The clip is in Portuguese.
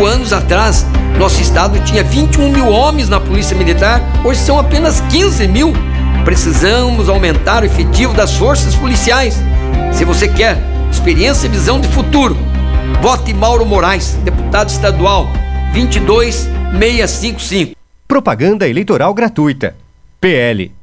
5 anos atrás, nosso estado tinha 21 mil homens na Polícia Militar, hoje são apenas 15 mil. Precisamos aumentar o efetivo das forças policiais. Se você quer experiência e visão de futuro, vote Mauro Moraes, deputado estadual, 22655. Propaganda eleitoral gratuita. PL